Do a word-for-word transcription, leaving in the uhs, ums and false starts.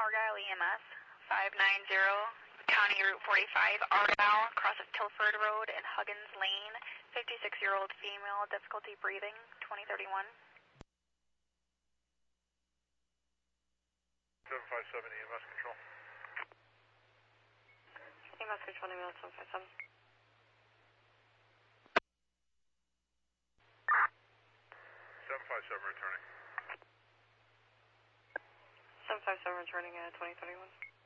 Argyle E M S, five nine zero, County Route forty-five, Argyle, cross of Tilford Road and Huggins Lane, fifty-six-year-old female, difficulty breathing, twenty thirty-one. seven five seven E M S control. E M S control, name seven five seven. seven five seven returning. seven five seven returning at twenty thirty-one.